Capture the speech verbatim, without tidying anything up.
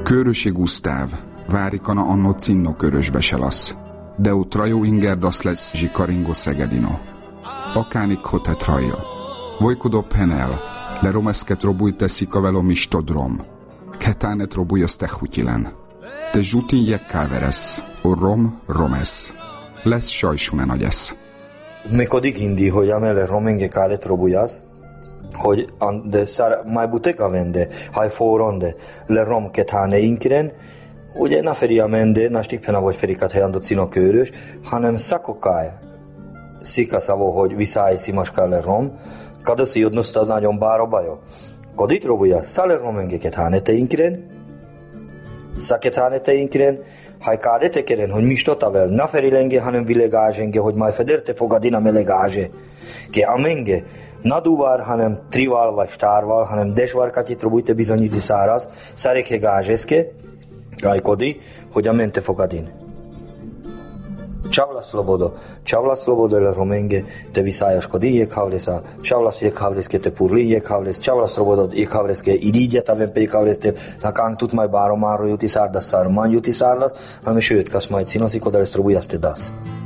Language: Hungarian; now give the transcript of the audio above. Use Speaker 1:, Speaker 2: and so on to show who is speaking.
Speaker 1: Körösi Gusztáv, várikana anno cinno körösbe se lasz. Deu trajó ingerdasz lesz zsikaringo szegedino. Akánik hotet rajl. Vojkudo penel, le romeszket robúj teszik a velom istodrom. Ketánet robúj az tehutilen. Te zsutin jekkáveresz, o rom romesz. Lesz sajsume nagyesz.
Speaker 2: Mikor digindi, hogy amele romenge kálet robujaz, hogy de szár mai buteka vende, haj forronde, le rom ketáne inkiren, ugye na feria mende, na stikpena vagy ferikat helyando cino körös, hanem szakokáj szikaszavó, hogy viszáj szimaskál le rom, kadoszi jodnosztad nagyon bára bajo. Kodit robujaz, szale romenge ketáne te inkiren, szaketáne te inkiren, haj kádete keren, hogy mistotavel, na ferilenge, hanem vilegázsenge, hogy majd federte fogadina melegázse, ke amenge, na duvar, hanem trival vagy stárval, hanem desvarkatit robujte bizonyíti száraz, szareke gázseske, kajkodi, hogy a mente fogadin. Čavla slobodo, čavla slobodo le romenge, te viszájaskodi jekhavlesa, čavla jekhavleske te purli jekhavles, čavla slobodo jekhavleske irígye taven jekhavleste, nakánk tut majd báromáról juti szárdasz szároman juti szárdasz, hanem sőt, kasz majd színoszik oda lesz robujaste dasz.